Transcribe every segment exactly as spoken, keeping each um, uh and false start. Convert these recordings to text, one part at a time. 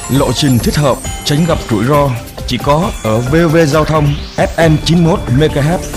Lộ trình thích hợp, tránh gặp rủi ro chỉ có ở vê o vê Giao thông ép em chín mươi mốt mê ga héc.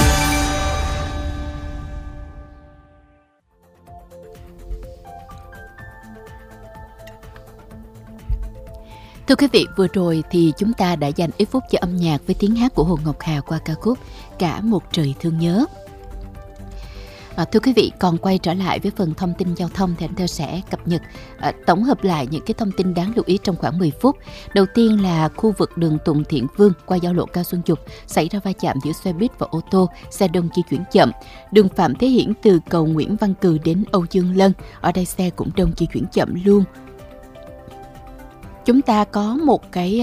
Thưa quý vị, vừa rồi thì chúng ta đã dành ít phút cho âm nhạc với tiếng hát của Hồ Ngọc Hà qua ca khúc Cả một trời thương nhớ. À, thưa quý vị, còn quay trở lại với phần thông tin giao thông thì anh Thơ sẽ cập nhật, à, tổng hợp lại những cái thông tin đáng lưu ý trong khoảng mười phút. Đầu tiên là khu vực đường Tùng Thiện Vương qua giao lộ Cao Xuân Dục xảy ra va chạm giữa xe buýt và ô tô, xe đông di chuyển chậm. Đường Phạm Thế Hiển từ cầu Nguyễn Văn Cừ đến Âu Dương Lân, ở đây xe cũng đông di chuyển chậm luôn. Chúng ta có một cái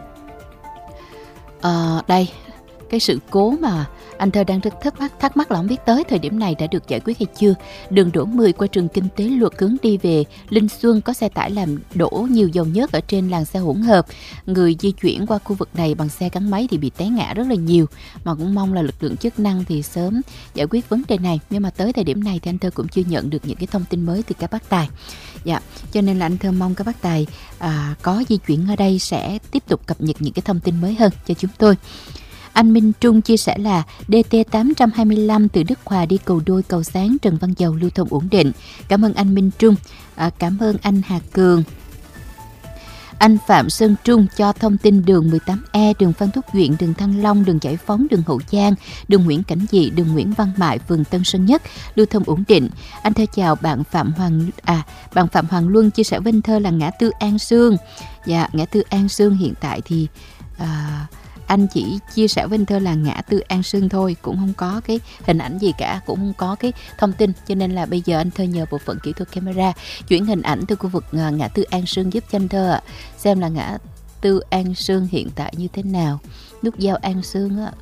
uh, đây cái sự cố mà anh Thơ đang rất thắc mắc, thắc mắc là không biết tới thời điểm này đã được giải quyết hay chưa. Đường Đỗ mười qua trường Kinh tế Luật hướng đi về Linh Xuân có xe tải làm đổ nhiều dầu nhớt ở trên làn xe hỗn hợp. Người di chuyển qua khu vực này bằng xe gắn máy thì bị té ngã rất là nhiều. Mà cũng mong là lực lượng chức năng thì sớm giải quyết vấn đề này. Nhưng mà tới thời điểm này thì anh Thơ cũng chưa nhận được những cái thông tin mới từ các bác tài. Dạ, cho nên là anh Thơ mong các bác tài à, có di chuyển ở đây sẽ tiếp tục cập nhật những cái thông tin mới hơn cho chúng tôi. Anh Minh Trung chia sẻ là đê tê tám hai lăm từ Đức Hòa đi Cầu Đôi, Cầu Sáng, Trần Văn Dầu lưu thông ổn định. Cảm ơn anh Minh Trung. À, cảm ơn anh Hà Cường. Anh Phạm Sơn Trung cho thông tin đường mười tám E, đường Phan Thúc Duyện, đường Thăng Long, đường Giải Phóng, đường Hậu Giang, đường Nguyễn Cảnh Dị, đường Nguyễn Văn Mại, phường Tân Sơn Nhất lưu thông ổn định. Anh Thơ chào bạn Phạm Hoàng à bạn Phạm Hoàng Luân chia sẻ với anh Thơ là ngã tư An Sương. Dạ, ngã tư An Sương hiện tại thì à, anh chỉ chia sẻ với anh Thơ là ngã tư An Sương thôi, cũng không có cái hình ảnh gì cả, cũng không có cái thông tin, cho nên là bây giờ anh Thơ nhờ bộ phận kỹ thuật camera chuyển hình ảnh từ khu vực ngã tư An Sương giúp cho anh Thơ ạ, xem là ngã tư An Sương hiện tại như thế nào. Nút giao An Sương á,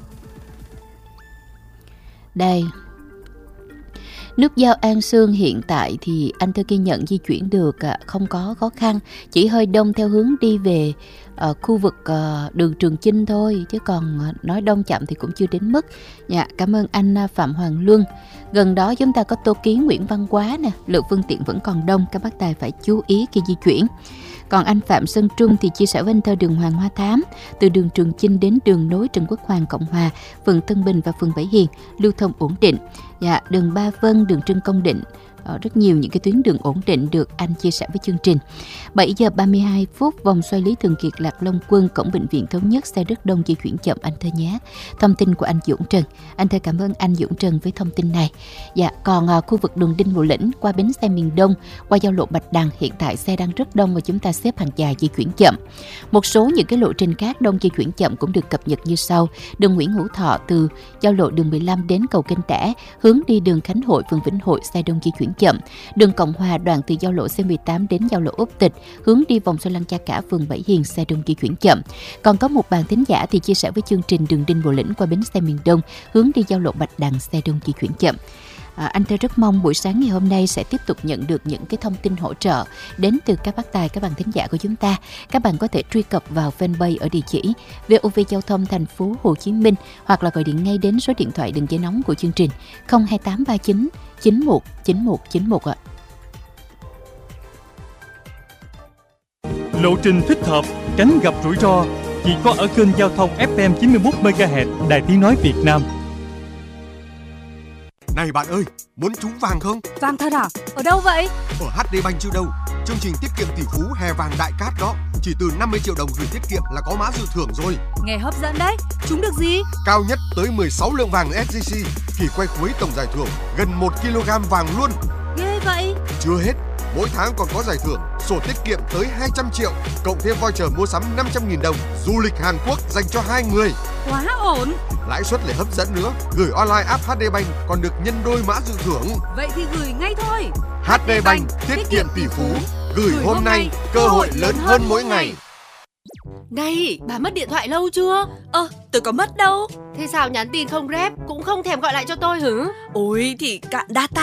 đây. Nút giao An Sương hiện tại thì anh Thơ ghi nhận di chuyển được, không có khó khăn, chỉ hơi đông theo hướng đi về uh, khu vực uh, đường Trường Chinh thôi, chứ còn uh, nói đông chậm thì cũng chưa đến mức. Dạ, cảm ơn anh uh, Phạm Hoàng Luân. Gần đó chúng ta có Tô Ký, Nguyễn Văn Quá nè, lượng phương tiện vẫn còn đông, các bác tài phải chú ý khi di chuyển. Còn anh Phạm Sơn Trung thì chia sẻ với anh Thơ đường Hoàng Hoa Thám từ đường Trường Chinh đến đường nối Trần Quốc Hoàng Cộng Hòa, phường Tân Bình và phường Bảy Hiền lưu thông ổn định. Dạ, đường Ba Vân, đường Trưng Công Định, rất nhiều những cái tuyến đường ổn định được anh chia sẻ với chương trình. bảy giờ ba mươi hai phút vòng xoay Lý Thường Kiệt, Lạc Long Quân, cổng bệnh viện Thống Nhất xe rất đông di chuyển chậm anh Thơ nhé. Thông tin của anh Dũng Trần. Anh Thơ cảm ơn anh Dũng Trần với thông tin này. Dạ, còn à, khu vực đường Đinh Bộ Lĩnh qua bến xe miền Đông qua giao lộ Bạch Đằng hiện tại xe đang rất đông và chúng ta xếp hàng dài di chuyển chậm. Một số những cái lộ trình khác đông di chuyển chậm cũng được cập nhật như sau. Đường Nguyễn Hữu Thọ từ giao lộ đường mười lăm đến cầu Kênh Tẻ hướng đi đường Khánh Hội, phường Vĩnh Hội xe đông di chuyển chậm. Đường Cộng Hòa đoạn từ giao lộ C mười tám đến giao lộ Úc Tịch hướng đi vòng xoay Lăng Cha Cả, phường Bảy Hiền xe đông di chuyển chậm. Còn có một bạn thính giả thì chia sẻ với chương trình đường Đinh Bộ Lĩnh qua bến xe miền Đông hướng đi giao lộ Bạch Đằng xe đông di chuyển chậm. À, anh Thơ rất mong buổi sáng ngày hôm nay sẽ tiếp tục nhận được những cái thông tin hỗ trợ đến từ các bác tài, các bạn thính giả của chúng ta. Các bạn có thể truy cập vào fanpage ở địa chỉ vê o vê Giao thông thành phố Hồ Chí Minh hoặc là gọi điện ngay đến số điện thoại đường dây nóng của chương trình không hai tám ba chín chín một chín một chín một ạ. Lộ trình thích hợp, tránh gặp rủi ro chỉ có ở kênh Giao thông ép em chín mươi mốt mê ga héc Đài Tiếng nói Việt Nam. Này bạn ơi, muốn trúng vàng không? Vàng thật à? Ở đâu vậy? Ở hát đê Bank chứ đâu. Chương trình tiết kiệm tỷ phú hè vàng đại cát đó. Chỉ từ năm mươi triệu đồng gửi tiết kiệm là có mã dự thưởng rồi. Nghe hấp dẫn đấy. Trúng được gì? Cao nhất tới mười sáu lượng vàng ét gi xê. Kỳ quay cuối tổng giải thưởng gần một ki lô gam vàng luôn. Ghê vậy. Chưa hết, mỗi tháng còn có giải thưởng sổ tiết kiệm tới hai trăm triệu, cộng thêm voucher mua sắm năm trăm nghìn đồng, du lịch Hàn Quốc dành cho hai người. Quá ổn. Lãi suất lại hấp dẫn nữa, gửi online app hát đê Bank còn được nhân đôi mã dự thưởng. Vậy thì gửi ngay thôi. hát đê Bank, tiết kiệm tỷ phú, gửi hôm nay, cơ hội lớn hơn mỗi ngày. Này, bà mất điện thoại lâu chưa? Ơ, tôi có mất đâu. Thế sao nhắn tin không rep, cũng không thèm gọi lại cho tôi hử? Ôi thì cạn data.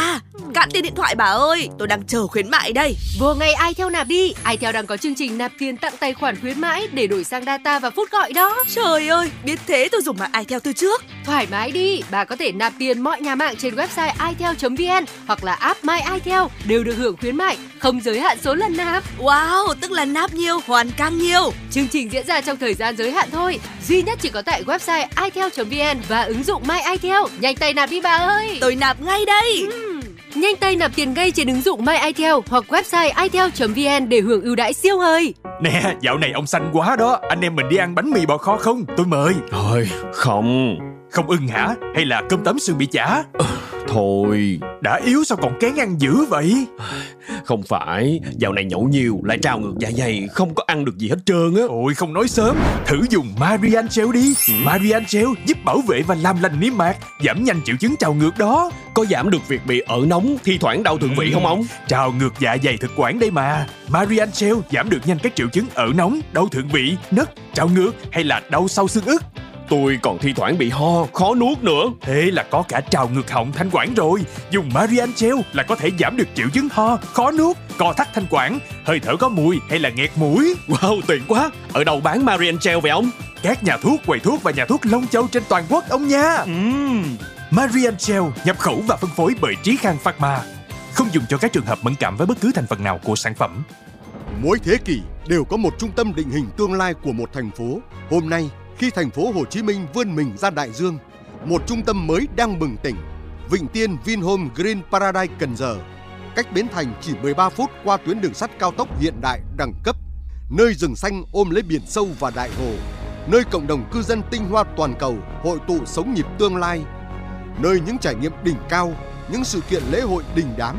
cạn tiền điện thoại bà ơi. Tôi đang chờ khuyến mại đây. Vô ngay iTel nạp đi. iTel đang có chương trình nạp tiền tặng tài khoản khuyến mãi để đổi sang data và phút gọi đó. Trời ơi, biết thế tôi dùng mạng iTel từ trước. Thoải mái đi, bà có thể nạp tiền mọi nhà mạng trên website itel chấm vn hoặc là app My iTel đều được hưởng khuyến mại, không giới hạn số lần nạp. Wow, tức là nạp nhiều hoàn càng nhiều. Chương trình diễn ra trong thời gian giới hạn thôi, duy nhất chỉ có tại website itel chấm vn và ứng dụng My iTel. Nhanh tay nạp đi bà ơi. Tôi nạp ngay đây. Uhm. Nhanh tay nạp tiền ngay trên ứng dụng My iTel hoặc website itel chấm vn để hưởng ưu đãi siêu hời. Nè, dạo này ông xanh quá đó. Anh em mình đi ăn bánh mì bò kho không? Tôi mời. Thôi, không. Không ưng hả? Hay là cơm tấm xương bị chả? Ừ, thôi. Đã yếu sao còn kén ăn dữ vậy? Không phải, dạo này nhậu nhiều lại trào ngược dạ dày, không có ăn được gì hết trơn á. Ôi không nói sớm, thử dùng Marian Gel đi. ừ. Marian Gel giúp bảo vệ và làm lành niêm mạc, giảm nhanh triệu chứng trào ngược đó. Có giảm được việc bị ợ nóng, thi thoảng đau thượng vị ừ. không ông? Trào ngược dạ dày thực quản đây mà. Marian Gel giảm được nhanh các triệu chứng ợ nóng, đau thượng vị, nấc, trào ngược hay là đau sau xương ức. Tôi còn thi thoảng bị ho, khó nuốt nữa. Thế là có cả trào ngược họng thanh quản rồi. Dùng Marian Gel là có thể giảm được triệu chứng ho, khó nuốt, co thắt thanh quản, hơi thở có mùi hay là nghẹt mũi. Wow, tiện quá. Ở đâu bán Marian Gel vậy ông? Các nhà thuốc, quầy thuốc và nhà thuốc Long Châu trên toàn quốc ông nha. uhm. Marian Gel nhập khẩu và phân phối bởi Trí Khang Pharma. Không dùng cho các trường hợp mẫn cảm với bất cứ thành phần nào của sản phẩm. Mỗi thế kỷ đều có một trung tâm định hình tương lai của một thành phố. Hôm nay, khi thành phố Hồ Chí Minh vươn mình ra đại dương, một trung tâm mới đang bừng tỉnh. Vịnh Tiên Vinhome Green Paradise Cần Giờ, cách Bến Thành chỉ mười ba phút qua tuyến đường sắt cao tốc hiện đại đẳng cấp, nơi rừng xanh ôm lấy biển sâu và đại hồ, nơi cộng đồng cư dân tinh hoa toàn cầu hội tụ sống nhịp tương lai, nơi những trải nghiệm đỉnh cao, những sự kiện lễ hội đình đám.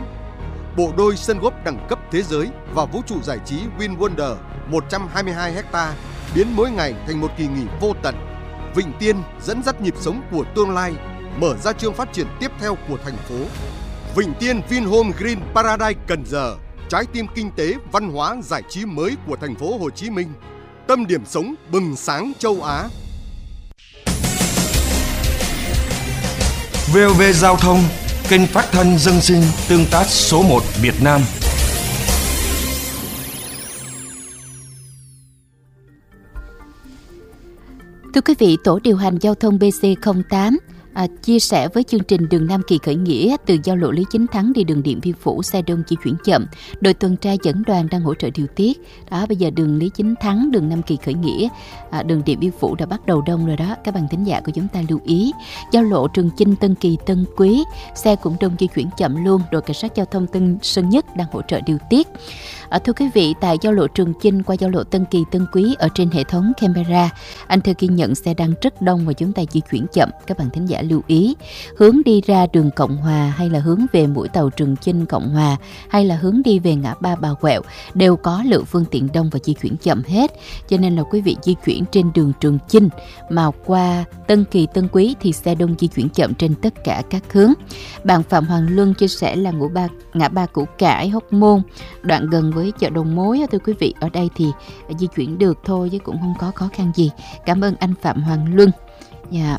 Bộ đôi sân golf đẳng cấp thế giới và vũ trụ giải trí Win Wonder một trăm hai mươi hai héc-ta biến mỗi ngày thành một kỳ nghỉ vô tận. Vịnh Tiên dẫn dắt nhịp sống của tương lai, mở ra chương phát triển tiếp theo của thành phố. Vịnh Tiên Vinhome Green Paradise Cần Giờ, trái tim kinh tế, văn hóa, giải trí mới của thành phố Hồ Chí Minh, tâm điểm sống bừng sáng châu Á. vê o vê Giao thông, kênh phát thanh dân sinh tương tác số một Việt Nam. Thưa quý vị, Tổ điều hành giao thông bê xê không tám à, chia sẻ với chương trình đường Nam Kỳ khởi nghĩa từ giao lộ Lý Chính Thắng đi đường Điện Biên Phủ, xe đông di chuyển chậm. Đội tuần tra dẫn đoàn đang hỗ trợ điều tiết. Đó, bây giờ đường Lý Chính Thắng, đường Nam Kỳ khởi nghĩa, à, đường Điện Biên Phủ đã bắt đầu đông rồi đó. Các bạn thính giả của chúng ta lưu ý. Giao lộ Trường Chinh, Tân Kỳ, Tân Quý, xe cũng đông di chuyển chậm luôn. Đội cảnh sát giao thông Tân Sơn Nhất đang hỗ trợ điều tiết. À, thưa quý vị, tại giao lộ Trường Chinh qua giao lộ Tân Kỳ, Tân Quý, ở trên hệ thống camera, anh Thơ ghi nhận xe đang rất đông và chúng ta di chuyển chậm. Các bạn thính giả lưu ý. Hướng đi ra đường Cộng Hòa hay là hướng về mũi tàu Trường Chinh Cộng Hòa hay là hướng đi về ngã ba Bà Quẹo đều có lượng phương tiện đông và di chuyển chậm hết. Cho nên là quý vị di chuyển trên đường Trường Chinh mà qua Tân Kỳ, Tân Quý thì xe đông di chuyển chậm trên tất cả các hướng. Bạn Phạm Hoàng Luân chia sẻ là ngũ ba, ngã ba Củ Cải, Hóc Môn, đoạn gần với chợ Đầu Mối. Thưa quý vị, ở đây thì di chuyển được thôi chứ cũng không có khó khăn gì. Cảm ơn anh Phạm Hoàng Luân. Dạ.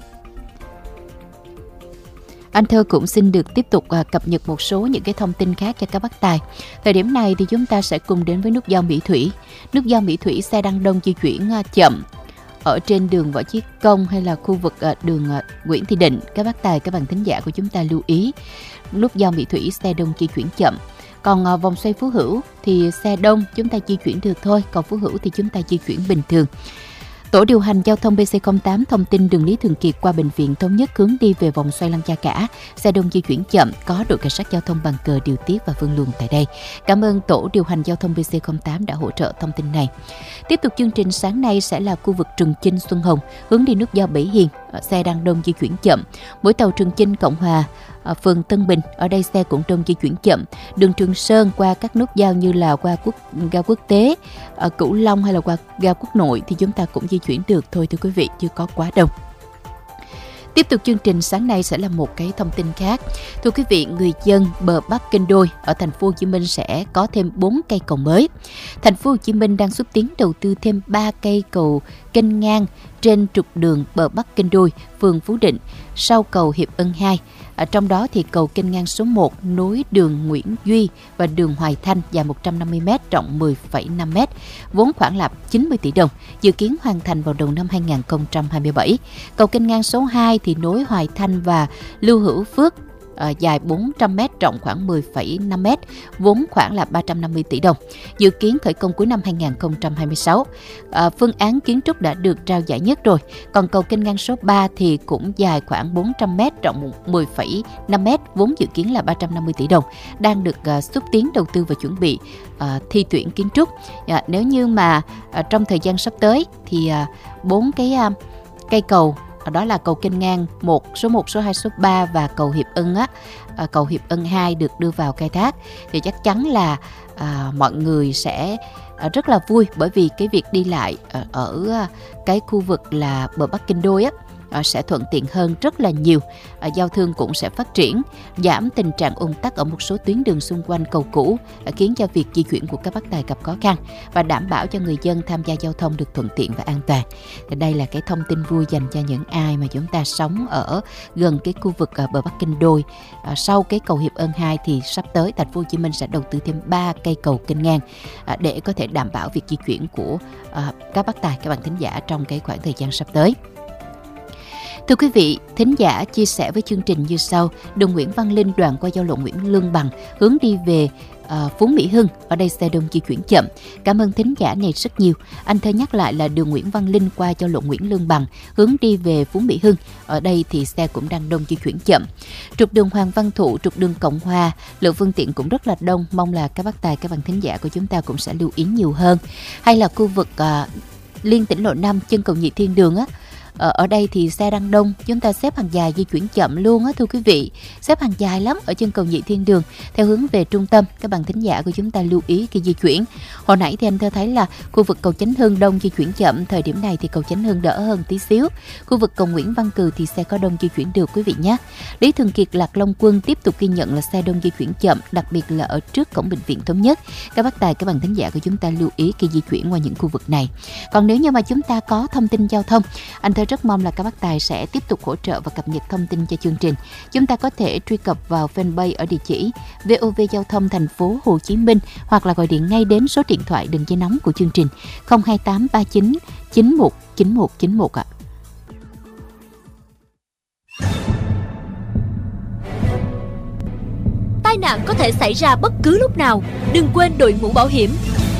Anh Thơ cũng xin được tiếp tục uh, cập nhật một số những cái thông tin khác cho các bác tài. Thời điểm này thì chúng ta sẽ cùng đến với nút giao Mỹ Thủy. Nút giao Mỹ Thủy xe đang đông di chuyển uh, chậm ở trên đường Võ Chí Công hay là khu vực uh, đường uh, Nguyễn Thị Định. Các bác tài, các bạn thính giả của chúng ta lưu ý. Nút giao Mỹ Thủy xe đông di chuyển chậm. Còn uh, vòng xoay Phú Hữu thì xe đông chúng ta di chuyển được thôi. Còn Phú Hữu thì chúng ta di chuyển bình thường. Tổ điều hành giao thông bê xê không tám thông tin đường Lý Thường Kiệt qua Bệnh viện Thống Nhất hướng đi về vòng xoay Lăng Cha Cả. Xe đông di chuyển chậm, có đội cảnh sát giao thông bằng cờ điều tiết và phân luồng tại đây. Cảm ơn Tổ điều hành giao thông bê xê không tám đã hỗ trợ thông tin này. Tiếp tục chương trình sáng nay sẽ là khu vực Trường Chinh Xuân Hồng, hướng đi nút giao Bể Hiền. Xe đang đông di chuyển chậm. Mũi tàu Trường Chinh Cộng Hòa, ở phường Tân Bình, ở đây xe cũng đông di chuyển chậm. Đường Trường Sơn qua các nút giao như là qua quốc ga quốc tế, ở Cửu Long hay là qua ga Quốc Nội thì chúng ta cũng di chuyển được thôi thưa quý vị, chưa có quá đông. Tiếp tục chương trình sáng nay sẽ là một cái thông tin khác. Thưa quý vị, người dân bờ Bắc Kênh Đôi ở thành phố Hồ Chí Minh sẽ có thêm bốn cây cầu mới. Thành phố Hồ Chí Minh đang xúc tiến đầu tư thêm ba cây cầu kênh ngang trên trục đường bờ Bắc Kênh Đôi, phường Phú Định, sau cầu Hiệp Ân hai. Ở trong đó thì cầu kênh ngang số một nối đường Nguyễn Duy và đường Hoài Thanh dài một trăm năm mươi mét, rộng mười phẩy năm mét, vốn khoản là chín mươi tỷ đồng, dự kiến hoàn thành vào đầu năm hai nghìn không trăm hai mươi bảy. Cầu kênh ngang số hai thì nối Hoài Thanh và Lưu Hữu Phước, À, dài bốn trăm mét, rộng khoảng mười phẩy năm mét, vốn khoảng là ba trăm năm mươi tỷ đồng, dự kiến khởi công cuối năm hai nghìn không trăm hai mươi sáu. À, phương án kiến trúc đã được trao giải nhất rồi. Còn cầu kênh ngang số ba thì cũng dài khoảng bốn trăm mét, rộng mười phẩy năm mét, vốn dự kiến là ba trăm năm mươi tỷ đồng, đang được à, xúc tiến đầu tư và chuẩn bị à, thi tuyển kiến trúc. À, nếu như mà à, trong thời gian sắp tới thì bốn à, cái à, cây cầu, đó là cầu kênh ngang một, số một, số hai, số ba và cầu Hiệp Ân á, à, cầu Hiệp Ân hai được đưa vào khai thác thì chắc chắn là à, mọi người sẽ à, rất là vui, bởi vì cái việc đi lại à, ở à, cái khu vực là bờ Bắc Kênh Đôi á à, sẽ thuận tiện hơn rất là nhiều. À, giao thương cũng sẽ phát triển, giảm tình trạng ùn tắc ở một số tuyến đường xung quanh cầu cũ, à, khiến cho việc di chuyển của các bác tài gặp khó khăn và đảm bảo cho người dân tham gia giao thông được thuận tiện và an toàn. Thì đây là cái thông tin vui dành cho những ai mà chúng ta sống ở gần cái khu vực à, bờ Bắc Kênh Đôi. À, sau cái cầu Hiệp Ân hai thì sắp tới thành phố Hồ Chí Minh sẽ đầu tư thêm ba cây cầu kênh ngang à, để có thể đảm bảo việc di chuyển của à, các bác tài, các bạn thính giả trong cái khoảng thời gian sắp tới. Thưa quý vị, thính giả chia sẻ với chương trình như sau. Đường Nguyễn Văn Linh đoạn qua giao lộ Nguyễn Lương Bằng hướng đi về uh, Phú Mỹ Hưng. Ở đây xe đông di chuyển chậm. Cảm ơn thính giả này rất nhiều. Anh thơ nhắc lại là đường Nguyễn Văn Linh qua giao lộ Nguyễn Lương Bằng hướng đi về Phú Mỹ Hưng. Ở đây thì xe cũng đang đông di chuyển chậm. Trục đường Hoàng Văn Thụ, trục đường Cộng Hòa, lượng phương tiện cũng rất là đông. Mong là các bác tài, các bạn thính giả của chúng ta cũng sẽ lưu ý nhiều hơn. Hay là khu vực uh, Liên Tỉnh Lộ năm, chân cầu Nhị Thiên Đường á. Ở đây thì xe đang đông, chúng ta xếp hàng dài di chuyển chậm luôn á thưa quý vị. Xếp hàng dài lắm ở chân cầu Nhị Thiên Đường theo hướng về trung tâm. Các bạn thính giả của chúng ta lưu ý khi di chuyển. Hồi nãy thì anh thơ thấy là khu vực cầu Chánh Hưng đông di chuyển chậm, thời điểm này thì cầu Chánh Hưng đỡ hơn tí xíu. Khu vực cầu Nguyễn Văn Cừ thì xe có đông di chuyển được quý vị nhé. Lý Thường Kiệt, Lạc Long Quân tiếp tục ghi nhận là xe đông di chuyển chậm, đặc biệt là ở trước cổng bệnh viện Thống Nhất. Các bác tài, các bạn thính giả của chúng ta lưu ý khi di chuyển qua những khu vực này. Còn nếu như mà chúng ta có thông tin giao thông, anh thơ rất mong là các bác tài sẽ tiếp tục hỗ trợ và cập nhật thông tin cho chương trình. Chúng ta có thể truy cập vào fanpage ở địa chỉ vê o vê Giao thông Thành phố Hồ Chí Minh hoặc là gọi điện ngay đến số điện thoại đường dây nóng của chương trình không hai tám ba chín chín một chín một chín một ạ. Tai nạn có thể xảy ra bất cứ lúc nào, đừng quên đội mũ bảo hiểm.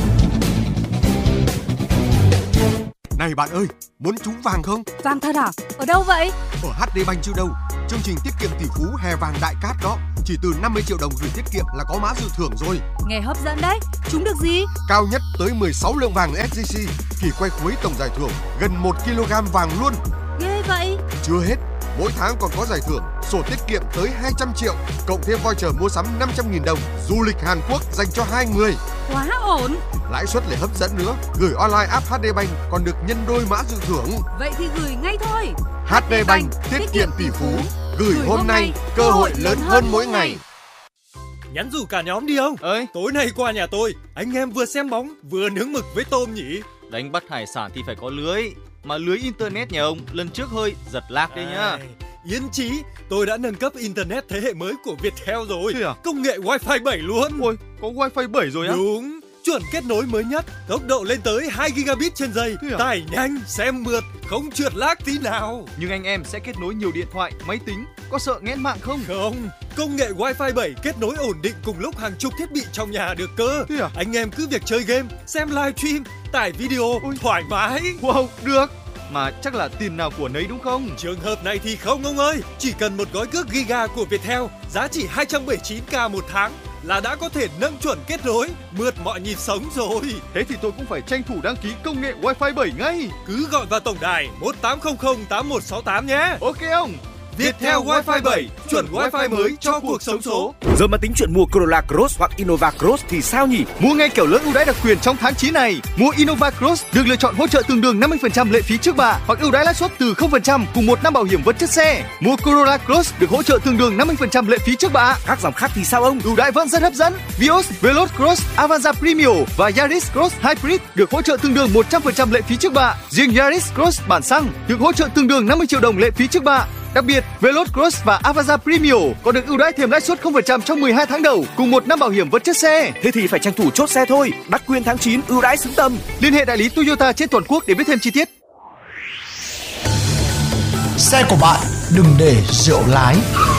Này bạn ơi, muốn trúng vàng không? Vàng thật à? Ở đâu vậy? Ở hát đê Bank chứ đâu. Chương trình tiết kiệm tỷ phú hè vàng đại cát đó. Chỉ từ năm mươi triệu đồng gửi tiết kiệm là có mã dự thưởng rồi. Nghe hấp dẫn đấy. Trúng được gì? Cao nhất tới mười sáu lượng vàng ét gi xê. Kỳ quay cuối tổng giải thưởng gần một ki lô gam vàng luôn. Ghê vậy. Chưa hết, mỗi tháng còn có giải thưởng sổ tiết kiệm tới hai trăm triệu, cộng thêm voucher mua sắm năm trăm nghìn đồng, du lịch Hàn Quốc dành cho hai người. Quá ổn. Lãi suất lại hấp dẫn nữa, gửi online app hát đê Bank còn được nhân đôi mã dự thưởng. Vậy thì gửi ngay thôi. hát đê Bank, tiết kiệm tỷ phú, gửi hôm nay, cơ hội lớn hơn mỗi ngày. Nhắn rủ cả nhóm đi không? Ơi, tối nay qua nhà tôi, anh em vừa xem bóng, vừa nướng mực với tôm nhỉ? Đánh bắt hải sản thì phải có lưới, mà lưới internet nhà ông lần trước hơi giật lag đấy nhá. Yên chí, tôi đã nâng cấp internet thế hệ mới của Viettel rồi. À? Công nghệ Wi-Fi bảy luôn. Ôi, có Wi-Fi bảy rồi á? Đúng, chuẩn kết nối mới nhất, tốc độ lên tới hai gi-ga-bit trên giây, à? tải nhanh, xem mượt, không trượt lag tí nào. Nhưng anh em sẽ kết nối nhiều điện thoại, máy tính, có sợ nghẽn mạng không? Không, công nghệ Wi-Fi bảy kết nối ổn định cùng lúc hàng chục thiết bị trong nhà được cơ. À? Anh em cứ việc chơi game, xem live stream, tải video, Ôi. thoải mái. Wow, được. Mà chắc là tiền nào của nấy đúng không? Trường hợp này thì không ông ơi. Chỉ cần một gói cước Giga của Viettel giá chỉ hai trăm bảy mươi chín k một tháng là đã có thể nâng chuẩn kết nối, mượt mọi nhịp sống rồi. Thế thì tôi cũng phải tranh thủ đăng ký công nghệ Wi-Fi bảy ngay. Cứ gọi vào tổng đài một tám không không tám một sáu tám nhé. Ok ông. Viettel Wi-Fi bảy, chuẩn Wi-Fi mới cho cuộc sống số. Giờ mà tính chuyện mua Corolla Cross hoặc Innova Cross thì sao nhỉ? Mua ngay kiểu lớn ưu đãi đặc quyền trong tháng chín này. Mua Innova Cross được lựa chọn hỗ trợ tương đương năm mươi phần trăm lệ phí trước bạ hoặc ưu đãi lãi suất từ không phần trăm cùng một năm bảo hiểm vật chất xe. Mua Corolla Cross được hỗ trợ tương đương năm mươi phần trăm lệ phí trước bạ. Các dòng khác thì sao ông? Ưu đãi vẫn rất hấp dẫn. Vios, Veloz Cross, Avanza Premium và Yaris Cross Hybrid được hỗ trợ tương đương một trăm phần trăm lệ phí trước bạ. Riêng Yaris Cross bản xăng được hỗ trợ tương đương năm mươi triệu đồng lệ phí trước bạ. Đặc biệt, Veloz Cross và Avanza Premium có được ưu đãi thêm lãi suất không phần trăm trong mười hai tháng đầu cùng một năm bảo hiểm vật chất xe. Thế thì phải tranh thủ chốt xe thôi. Đặc quyền tháng chín ưu đãi xứng tầm. Liên hệ đại lý Toyota trên toàn quốc để biết thêm chi tiết. Xe của bạn đừng để rượu lái.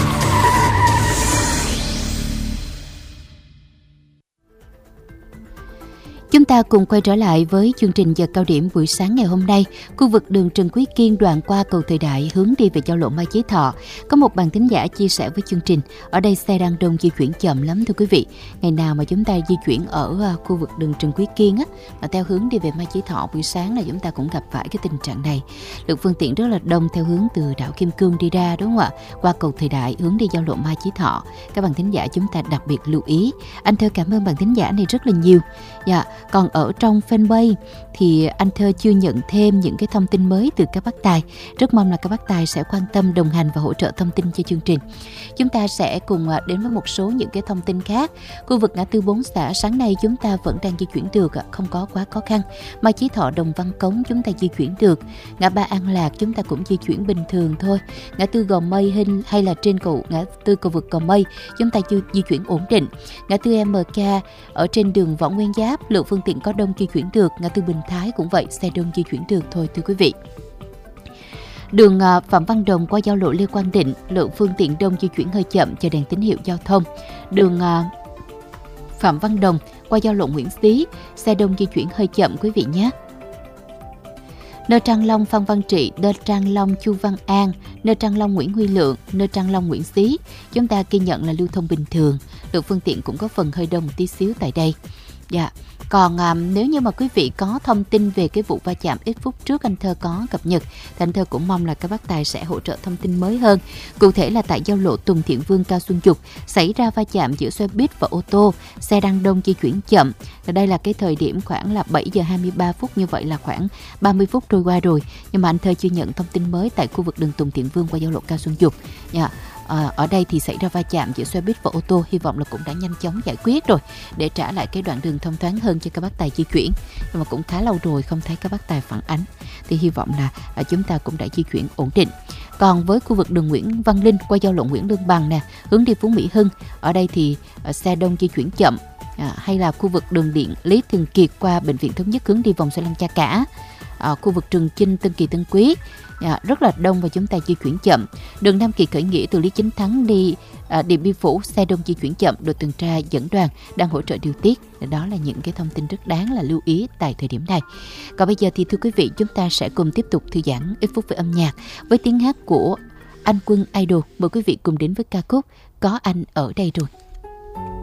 Chúng ta cùng quay trở lại với chương trình giờ cao điểm buổi sáng ngày hôm nay. Khu vực đường Trần Quý Kiên đoạn qua cầu Thời Đại hướng đi về giao lộ Mai Chí Thọ. Có một bạn thính giả chia sẻ với chương trình, ở đây xe đang đông di chuyển chậm lắm thưa quý vị. Ngày nào mà chúng ta di chuyển ở khu vực đường Trần Quý Kiên á, mà theo hướng đi về Mai Chí Thọ buổi sáng là chúng ta cũng gặp phải cái tình trạng này. Lượng phương tiện rất là đông theo hướng từ đảo Kim Cương đi ra, đúng không ạ? Qua cầu Thời Đại hướng đi giao lộ Mai Chí Thọ. Các bạn thính giả chúng ta đặc biệt lưu ý. Anh Thơ cảm ơn bạn thính giả này rất là nhiều. Dạ. Còn ở trong fanpage thì anh Thơ chưa nhận thêm những cái thông tin mới từ các bác tài. Rất mong là các bác tài sẽ quan tâm, đồng hành và hỗ trợ thông tin cho chương trình. Chúng ta sẽ cùng đến với một số những cái thông tin khác. Khu vực ngã tư bốn xã sáng nay chúng ta vẫn đang di chuyển được, không có quá khó khăn. Mai Chí Thọ, Đồng Văn Cống chúng ta di chuyển được. Ngã ba An Lạc chúng ta cũng di chuyển bình thường thôi. Ngã tư Gò Mây hay là trên cầu ngã tư cầu vực Gò Mây chúng ta di chuyển ổn định. Ngã tư em ca ở trên đường Võ Nguyên Giáp lượng phương tiện có đông di chuyển được. Ngã tư Bình Thái cũng vậy, xe đông di chuyển được thôi thưa quý vị. Đường Phạm Văn Đồng qua giao lộ Lê Quang Định, lượng phương tiện đông di chuyển hơi chậm chờ đèn tín hiệu giao thông. Đường Phạm Văn Đồng qua giao lộ Nguyễn Xí, xe đông di chuyển hơi chậm quý vị nhé. Nơi Trang Long Phan Văn Trị, nơi Trang Long Chu Văn An, nơi Trang Long Nguyễn Huy Lượng, nơi Trang Long Nguyễn Xí, chúng ta ghi nhận là lưu thông bình thường. Lượng phương tiện cũng có phần hơi đông một tí xíu tại đây. Dạ. Còn à, nếu như mà quý vị có thông tin về cái vụ va chạm ít phút trước anh Thơ có cập nhật, thì anh Thơ cũng mong là các bác tài sẽ hỗ trợ thông tin mới hơn. Cụ thể là tại giao lộ Tùng Thiện Vương Cao Xuân Dục xảy ra va chạm giữa xe buýt và ô tô, xe đang đông di chuyển chậm. Và đây là cái thời điểm khoảng là bảy giờ hai mươi ba phút, như vậy là khoảng ba mươi phút trôi qua rồi. Nhưng mà anh Thơ chưa nhận thông tin mới tại khu vực đường Tùng Thiện Vương qua giao lộ Cao Xuân Dục. Yeah. À, ở đây thì xảy ra va chạm giữa xe buýt và ô tô, hy vọng là cũng đã nhanh chóng giải quyết rồi để trả lại cái đoạn đường thông thoáng hơn cho các bác tài di chuyển. Nhưng mà cũng khá lâu rồi không thấy các bác tài phản ánh, thì hy vọng là à, chúng ta cũng đã di chuyển ổn định. Còn với khu vực đường Nguyễn Văn Linh qua giao lộ Nguyễn Lương Bằng nè, hướng đi Phú Mỹ Hưng, ở đây thì à, xe đông di chuyển chậm. À, hay là khu vực đường điện Lý Thường Kiệt qua bệnh viện Thống Nhất hướng đi vòng xoay Lăng Cha Cả. À, khu vực Trường Chinh, Tân Kỳ, Tân Quý à, rất là đông và chúng ta di chuyển chậm. Đường Nam Kỳ khởi nghĩa từ Lý Chính Thắng đi à, Điện Biên Phủ, xe đông di chuyển chậm. Đội tuần tra dẫn đoàn đang hỗ trợ điều tiết. Đó là những cái thông tin rất đáng là lưu ý tại thời điểm này. Còn bây giờ thì thưa quý vị, chúng ta sẽ cùng tiếp tục thư giãn ít phút với âm nhạc với tiếng hát của Anh Quân Idol. Mời quý vị cùng đến với ca khúc Có Anh Ở Đây Rồi.